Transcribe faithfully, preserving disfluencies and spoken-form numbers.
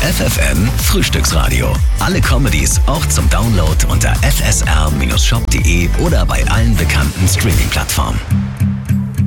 F F M Frühstücksradio. Alle Comedies auch zum Download unter f s r Bindestrich shop punkt de oder bei allen bekannten Streaming-Plattformen.